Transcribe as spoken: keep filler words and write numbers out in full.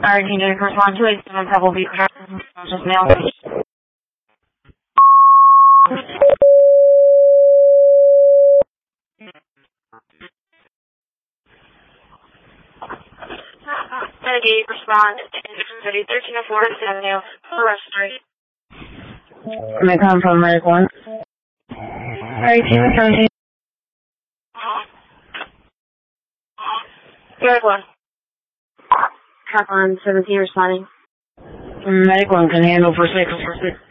Alright, can you respond to it? Someone probably just mail. Renegade, respond to thirteen oh four Avenue, Forest Street. Can I come from Medic one? Alright, team is seventeen. Medic one. Cap on seventeen responding. Medic one can handle for six. For six.